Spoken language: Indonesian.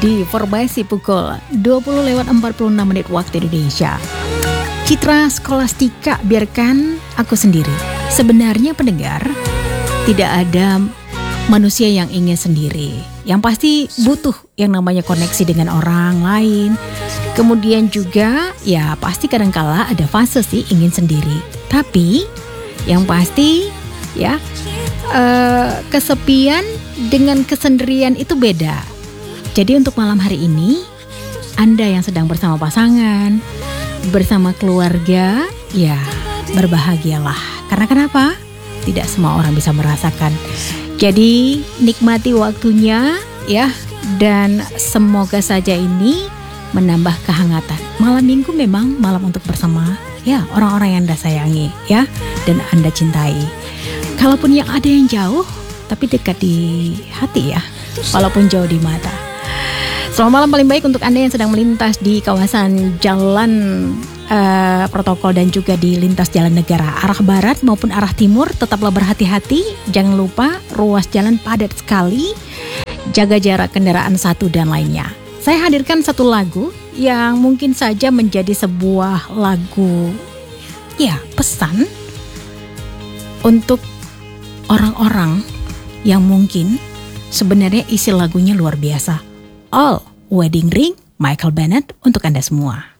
di Formasi pukul 20:46 waktu Indonesia. Citra Skolastika, biarkan aku sendiri. Sebenarnya pendengar, tidak ada manusia yang ingin sendiri. Yang pasti butuh yang namanya koneksi dengan orang lain. Kemudian juga ya pasti kadangkala ada fase sih ingin sendiri. Tapi yang pasti ya kesepian dengan kesendirian itu beda. Jadi untuk malam hari ini, Anda yang sedang bersama pasangan, bersama keluarga, ya berbahagialah. Karena kenapa? Tidak semua orang bisa merasakan. Jadi nikmati waktunya ya, dan semoga saja ini menambah kehangatan. Malam minggu memang malam untuk bersama ya orang-orang yang Anda sayangi ya, dan Anda cintai. Kalaupun yang ada yang jauh, tapi dekat di hati ya, walaupun jauh di mata. Selamat malam paling baik untuk Anda yang sedang melintas di kawasan jalan protokol dan juga di lintas jalan negara arah barat maupun arah timur. Tetaplah berhati-hati, jangan lupa ruas jalan padat sekali, jaga jarak kendaraan satu dan lainnya. Saya hadirkan satu lagu yang mungkin saja menjadi sebuah lagu ya pesan untuk orang-orang yang mungkin sebenarnya isi lagunya luar biasa. All Wedding Ring, Michael Bennett, untuk Anda semua.